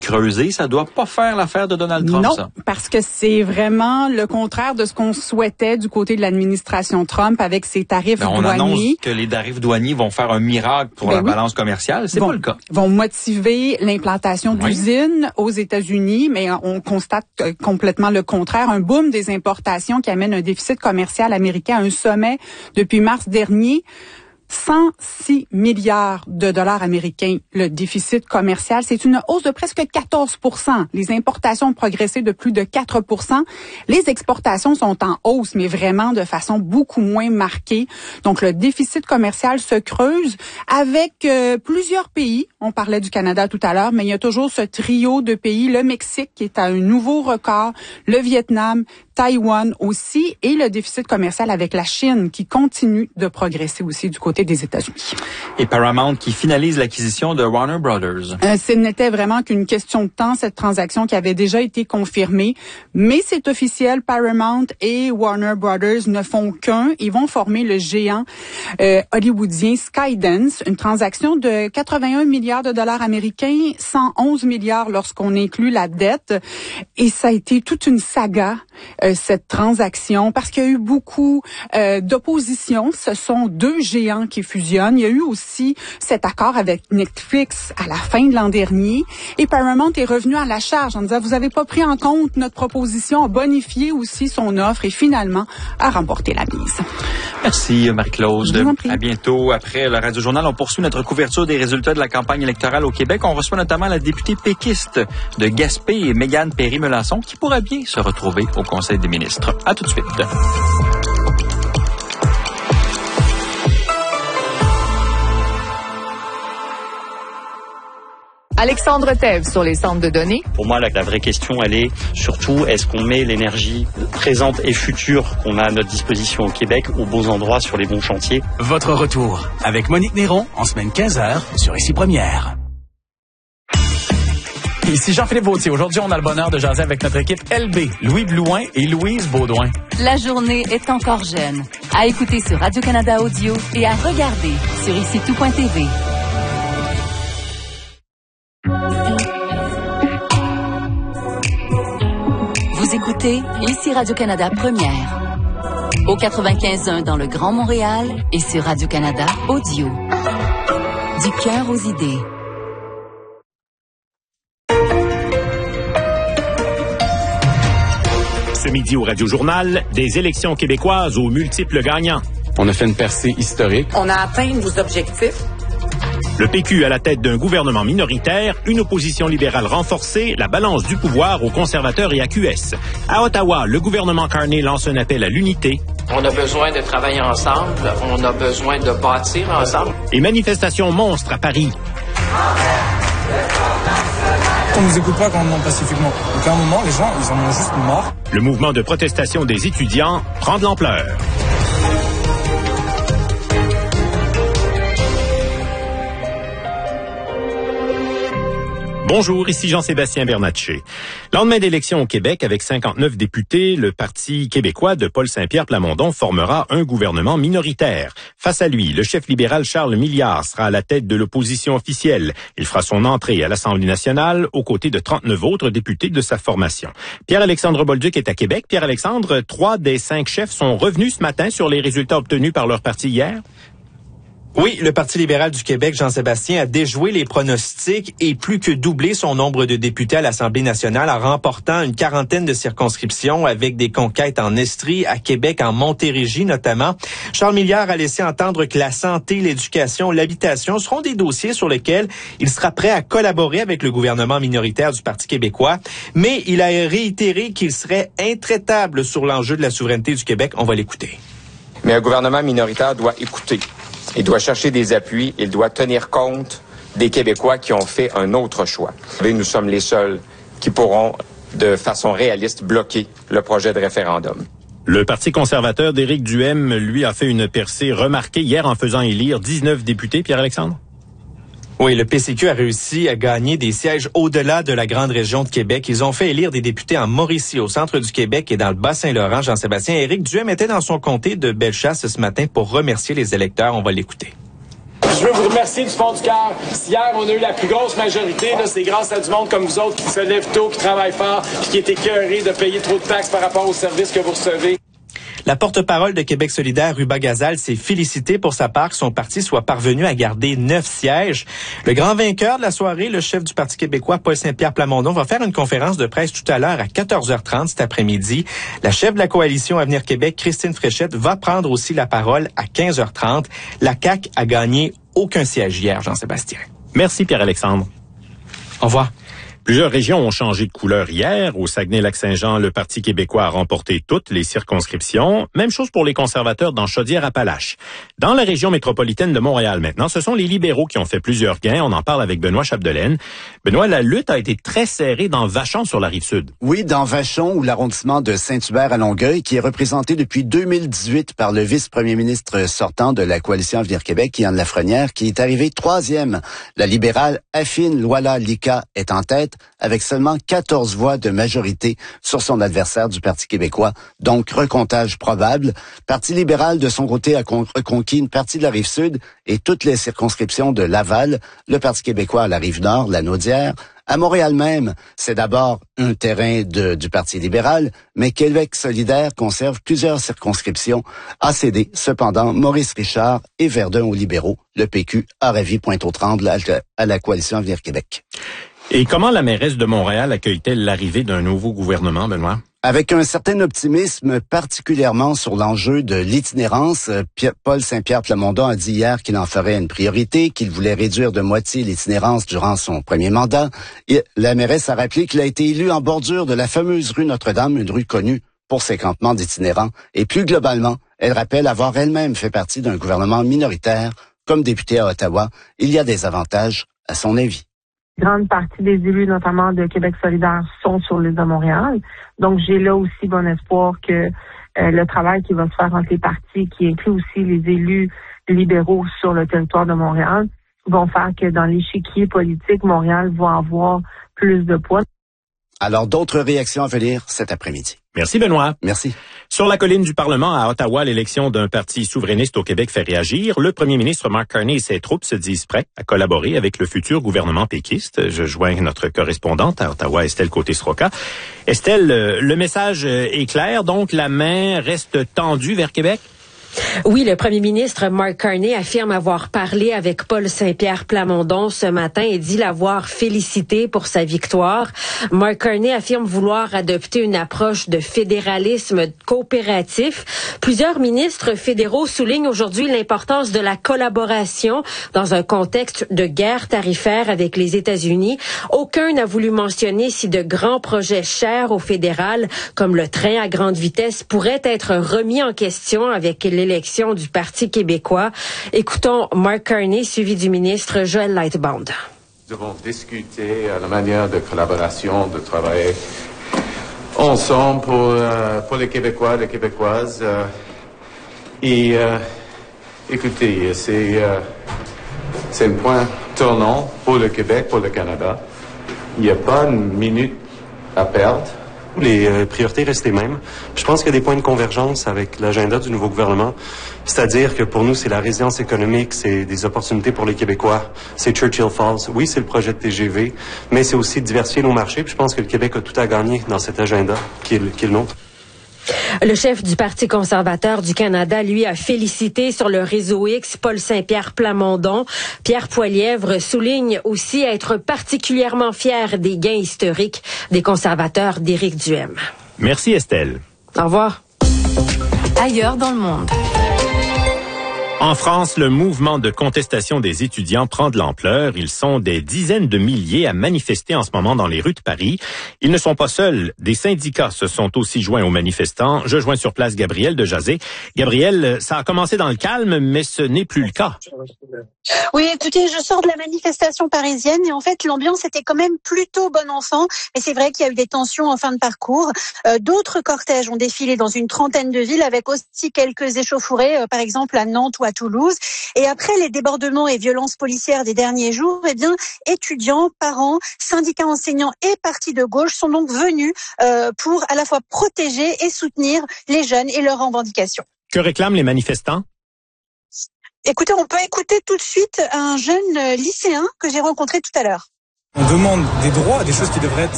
creuser. Ça doit pas faire l'affaire de Donald Trump, non, ça. Parce que c'est vraiment le contraire de ce qu'on souhaitait du côté de l'administration Trump avec ses tarifs douaniers. On annonce que les tarifs douaniers vont faire un miracle pour la balance commerciale. C'est pas le cas. Vont motiver l'implantation d'usines aux États-Unis, mais on constate complètement le contraire. Un boom des importations qui amène un déficit commercial américain à un sommet depuis mars dernier. 106 milliards de dollars américains, le déficit commercial. C'est une hausse de presque 14%. Les importations ont progressé de plus de 4%. Les exportations sont en hausse, mais vraiment de façon beaucoup moins marquée. Donc, le déficit commercial se creuse avec plusieurs pays. On parlait du Canada tout à l'heure, mais il y a toujours ce trio de pays. Le Mexique qui est à un nouveau record, le Vietnam, Taïwan aussi, et le déficit commercial avec la Chine qui continue de progresser aussi du côté des États-Unis. Et Paramount qui finalise l'acquisition de Warner Brothers. Ce n'était vraiment qu'une question de temps, cette transaction qui avait déjà été confirmée. Mais c'est officiel, Paramount et Warner Brothers ne font qu'un. Ils vont former le géant hollywoodien Skydance, une transaction de 81 milliards de dollars américains, 111 milliards lorsqu'on inclut la dette. Et ça a été toute une saga, cette transaction, parce qu'il y a eu beaucoup d'opposition. Ce sont deux géants qui fusionnent. Il y a eu aussi cet accord avec Netflix à la fin de l'an dernier. Et Paramount est revenu à la charge en disant, vous avez pas pris en compte notre proposition, a bonifié aussi son offre et finalement a remporté la mise. Merci Marie-Claude. À bientôt. Après le Radio-Journal, on poursuit notre couverture des résultats de la campagne électorale au Québec. On reçoit notamment la députée péquiste de Gaspé et Mégane Perry-Melançon qui pourrait bien se retrouver au Conseil des ministres. À tout de suite. Alexandre Thèves sur les centres de données. Pour moi, la vraie question, elle est surtout, est-ce qu'on met l'énergie présente et future qu'on a à notre disposition au Québec aux bons endroits, sur les bons chantiers? Votre retour avec Monique Néron en semaine 15h sur Ici Première. Ici Jean-Philippe Vautier. Aujourd'hui, on a le bonheur de jaser avec notre équipe LB, Louis Blouin et Louise Baudouin. La journée est encore jeune. À écouter sur Radio-Canada Audio et à regarder sur IciTout.tv. Vous écoutez Ici Radio-Canada Première. Au 95.1 dans le Grand Montréal et sur Radio-Canada Audio. Du cœur aux idées. Ce midi au Radio-Journal, des élections québécoises aux multiples gagnants. On a fait une percée historique. On a atteint nos objectifs. Le PQ à la tête d'un gouvernement minoritaire, une opposition libérale renforcée, la balance du pouvoir aux conservateurs et à QS. À Ottawa, le gouvernement Carney lance un appel à l'unité. On a besoin de travailler ensemble, on a besoin de bâtir ensemble. Et manifestations monstres à Paris. On nous écoute pas quand on demande pacifiquement. Donc à un moment, les gens, ils en ont juste marre. Le mouvement de protestation des étudiants prend de l'ampleur. Bonjour, ici Jean-Sébastien Bernatchez. Lendemain d'élection au Québec, avec 59 députés, le Parti québécois de Paul Saint-Pierre Plamondon formera un gouvernement minoritaire. Face à lui, le chef libéral Charles Milliard sera à la tête de l'opposition officielle. Il fera son entrée à l'Assemblée nationale aux côtés de 39 autres députés de sa formation. Pierre-Alexandre Bolduc est à Québec. Pierre-Alexandre, 3 des 5 chefs sont revenus ce matin sur les résultats obtenus par leur parti hier. Oui, le Parti libéral du Québec, Jean-Sébastien, a déjoué les pronostics et plus que doublé son nombre de députés à l'Assemblée nationale en remportant une quarantaine de circonscriptions avec des conquêtes en Estrie, à Québec, en Montérégie notamment. Charles Milliard a laissé entendre que la santé, l'éducation, l'habitation seront des dossiers sur lesquels il sera prêt à collaborer avec le gouvernement minoritaire du Parti québécois, mais il a réitéré qu'il serait intraitable sur l'enjeu de la souveraineté du Québec. On va l'écouter. Mais un gouvernement minoritaire doit écouter. Il doit chercher des appuis, il doit tenir compte des Québécois qui ont fait un autre choix. Et nous sommes les seuls qui pourront, de façon réaliste, bloquer le projet de référendum. Le Parti conservateur d'Éric Duhaime, lui, a fait une percée remarquée hier en faisant élire 19 députés. Pierre-Alexandre? Oui, le PCQ a réussi à gagner des sièges au-delà de la grande région de Québec. Ils ont fait élire des députés en Mauricie, au centre du Québec et dans le Bas-Saint-Laurent. Jean-Sébastien, Éric Duhaime était dans son comté de Bellechasse ce matin pour remercier les électeurs. On va l'écouter. Je veux vous remercier du fond du cœur. Hier, on a eu la plus grosse majorité. Là, c'est grâce à du monde comme vous autres qui se lève tôt, qui travaille fort, qui est écœuré de payer trop de taxes par rapport aux services que vous recevez. La porte-parole de Québec solidaire, Ruba Gazal, s'est félicitée pour sa part que son parti soit parvenu à garder 9 sièges. Le grand vainqueur de la soirée, le chef du Parti québécois, Paul Saint-Pierre Plamondon, va faire une conférence de presse tout à l'heure à 14h30 cet après-midi. La chef de la coalition Avenir Québec, Christine Fréchette, va prendre aussi la parole à 15h30. La CAQ a gagné aucun siège hier, Jean-Sébastien. Merci Pierre-Alexandre. Au revoir. Plusieurs régions ont changé de couleur hier. Au Saguenay-Lac-Saint-Jean, le Parti québécois a remporté toutes les circonscriptions. Même chose pour les conservateurs dans Chaudière-Appalaches. Dans la région métropolitaine de Montréal maintenant, ce sont les libéraux qui ont fait plusieurs gains. On en parle avec Benoît Chapdelaine. Benoît, la lutte a été très serrée dans Vachon sur la Rive-Sud. Oui, dans Vachon, ou l'arrondissement de Saint-Hubert à Longueuil, qui est représenté depuis 2018 par le vice-premier ministre sortant de la coalition Avenir Québec, Yann Lafrenière, qui est arrivé 3e. La libérale Affine Loala Lika est en tête, avec seulement 14 voix de majorité sur son adversaire du Parti québécois. Donc, recomptage probable. Parti libéral, de son côté, a reconquis une partie de la Rive-Sud et toutes les circonscriptions de Laval. Le Parti québécois à la Rive-Nord, la Naudière. À Montréal même, c'est d'abord un terrain du Parti libéral, mais Québec solidaire conserve plusieurs circonscriptions. A cédé, cependant, Maurice Richard et Verdun aux libéraux. Le PQ a ravi Pointe-aux-Trembles à la coalition Avenir Québec. Et comment la mairesse de Montréal accueille-t-elle l'arrivée d'un nouveau gouvernement, Benoît? Avec un certain optimisme, particulièrement sur l'enjeu de l'itinérance. Paul Saint-Pierre Plamondon a dit hier qu'il en ferait une priorité, qu'il voulait réduire de moitié l'itinérance durant son premier mandat. Et la mairesse a rappelé qu'il a été élu en bordure de la fameuse rue Notre-Dame, une rue connue pour ses campements d'itinérants. Et plus globalement, elle rappelle avoir elle-même fait partie d'un gouvernement minoritaire. Comme députée à Ottawa, il y a des avantages, à son avis. Grande partie des élus, notamment de Québec solidaire, sont sur l'île de Montréal. Donc, j'ai là aussi bon espoir que le travail qui va se faire entre les partis, qui inclut aussi les élus libéraux sur le territoire de Montréal, vont faire que dans l'échiquier politique, Montréal va avoir plus de poids. Alors, d'autres réactions à venir cet après-midi. Merci, Benoît. Merci. Sur la colline du Parlement à Ottawa, l'élection d'un parti souverainiste au Québec fait réagir. Le premier ministre Mark Carney et ses troupes se disent prêts à collaborer avec le futur gouvernement péquiste. Je joins notre correspondante à Ottawa, Estelle Côté-Sroca. Estelle, le message est clair, donc la main reste tendue vers Québec? Oui, le premier ministre Mark Carney affirme avoir parlé avec Paul Saint-Pierre Plamondon ce matin et dit l'avoir félicité pour sa victoire. Mark Carney affirme vouloir adopter une approche de fédéralisme coopératif. Plusieurs ministres fédéraux soulignent aujourd'hui l'importance de la collaboration dans un contexte de guerre tarifaire avec les États-Unis. Aucun n'a voulu mentionner si de grands projets chers au fédéral, comme le train à grande vitesse, pourraient être remis en question avec l'élection du Parti québécois. Écoutons Mark Carney, suivi du ministre Joël Lightbound. Nous avons discuté la manière de collaboration, de travailler ensemble pour les Québécois, les Québécoises. Écoutez, c'est un point tournant pour le Québec, pour le Canada. Il n'y a pas une minute à perdre. Les priorités restent les mêmes. Je pense qu'il y a des points de convergence avec l'agenda du nouveau gouvernement. C'est-à-dire que pour nous, c'est la résilience économique, c'est des opportunités pour les Québécois, c'est Churchill Falls. Oui, c'est le projet de TGV, mais c'est aussi diversifier nos marchés. Puis je pense que le Québec a tout à gagner dans cet agenda qui est le nôtre. Le chef du Parti conservateur du Canada, lui, a félicité sur le réseau X Paul Saint-Pierre Plamondon. Pierre Poilièvre souligne aussi être particulièrement fier des gains historiques des conservateurs d'Éric Duhem. Merci Estelle. Au revoir. Ailleurs dans le monde. En France, le mouvement de contestation des étudiants prend de l'ampleur. Ils sont des dizaines de milliers à manifester en ce moment dans les rues de Paris. Ils ne sont pas seuls. Des syndicats se sont aussi joints aux manifestants. Je joins sur place Gabriel de Jazé. Gabriel, ça a commencé dans le calme, mais ce n'est plus le cas. Oui, écoutez, je sors de la manifestation parisienne et en fait, l'ambiance était quand même plutôt bon enfant. Mais c'est vrai qu'il y a eu des tensions en fin de parcours. D'autres cortèges ont défilé dans une trentaine de villes avec aussi quelques échauffourées, par exemple à Nantes ou à Toulouse. Et après les débordements et violences policières des derniers jours, eh bien, étudiants, parents, syndicats enseignants et partis de gauche sont donc venus pour à la fois protéger et soutenir les jeunes et leurs revendications. Que réclament les manifestants? Écoutez, on peut écouter tout de suite un jeune lycéen que j'ai rencontré tout à l'heure. On demande des droits, des choses qui devraient être